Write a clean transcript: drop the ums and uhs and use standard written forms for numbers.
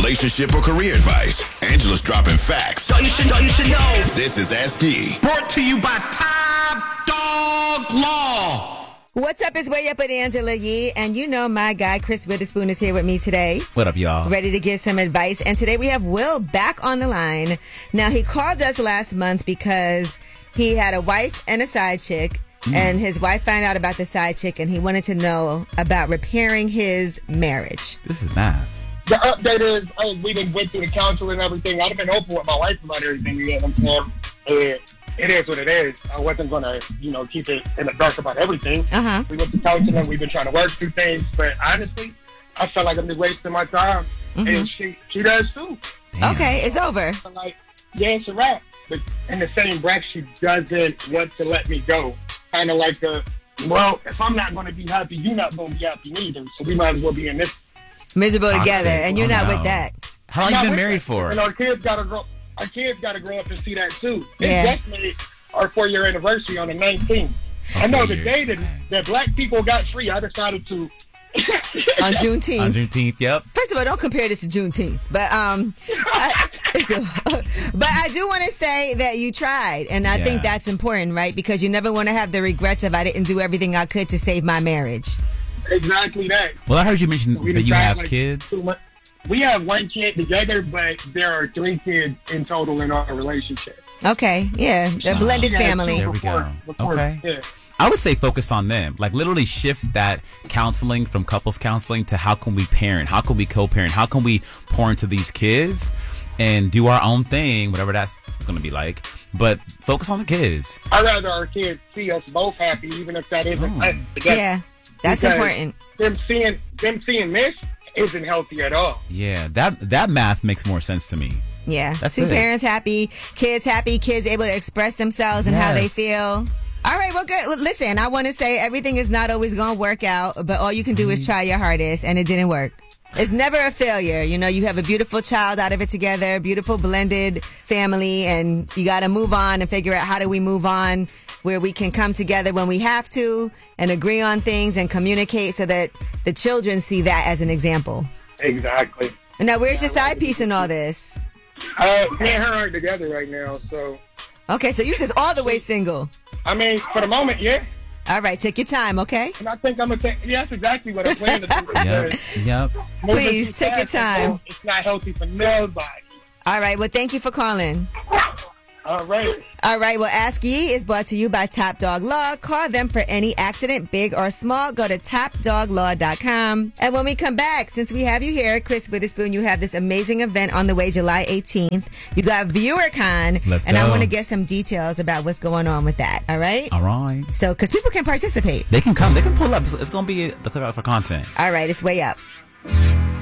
relationship, or career advice. Angela's dropping facts. You should know. This is Ask Yee. Brought to you by Top Dog Law. What's up? It's Way Up with Angela Yee. And you know my guy, Chris Witherspoon, is here with me today. What up, y'all? Ready to give some advice. And today we have Will back on the line. Now, he called us last month because he had a wife and a side chick. And his wife found out about the side chick, and he wanted to know about repairing his marriage. This is math. The update is, we done went through the counsel and everything. I've been open with my wife about everything. You know what I'm saying? It is what it is. I wasn't going to, keep it in the dark about everything. Uh-huh. We went to counseling. We've been trying to work through things. But honestly, I feel like I'm just wasting my time. And she does too. Damn. Okay, it's over. I'm like, yeah, it's a wrap. But in the same breath, she doesn't want to let me go. Kind of like well, if I'm not going to be happy, you're not going to be happy neither. So we might as well be in this. Miserable Toxic. together, and you're not with that. How long I'm you not been with married that. for? And our kids got to grow. Our kids got to grow up and see that too. Yeah. They just made our 4-year anniversary on the 19th. I know the day that black people got free, I decided to. On Juneteenth. On Juneteenth, yep. First of all, don't compare this to Juneteenth. But but I do want to say that you tried, and I think that's important, right? Because you never want to have the regrets of I didn't do everything I could to save my marriage. Exactly that. Well, I heard you mention that you have like kids. We have 1 kid together, but there are 3 kids in total in our relationship. Okay, yeah, the blended family. There we go. Okay. Yeah. I would say focus on them. Like literally shift that counseling from couples counseling to how can we parent? How can we co-parent? How can we pour into these kids and do our own thing, whatever that's going to be like. But focus on the kids. I'd rather our kids see us both happy, even if that isn't us together. Yeah, that's important. Them seeing this isn't healthy at all. Yeah, that math makes more sense to me. Yeah, That's two it. parents happy, kids able to express themselves and how they Yes. feel. All right, well, good. Well, listen, I want to say everything is not always going to work out, but all you can do is try your hardest, and it didn't work. It's never a failure. You have a beautiful child out of it together, beautiful blended family, and you got to move on and figure out how do we move on where we can come together when we have to and agree on things and communicate so that the children see that as an example. Exactly. And now, where's your side piece in all this? Me and her aren't together right now, so. Okay, so you're just all the way single. I mean, for the moment, yeah. All right, take your time, okay? And I think I'm going to take, yeah, that's exactly what I'm planning to do. Yep. Moving Please, too take your fast, time. It's not healthy for nobody. All right, well, thank you for calling. All right. All right, well, Ask Yee is brought to you by Top Dog Law. Call them for any accident, big or small. Go to topdoglaw.com. And when we come back, since we have you here, Chris Witherspoon, you have this amazing event on the way July 18th. You got ViewerCon. Let's and I go. want to get some details about what's going on with that, all right? All right. So, because people can participate. They can come. They can pull up. It's going to be the cookout for content. All right, it's Way Up.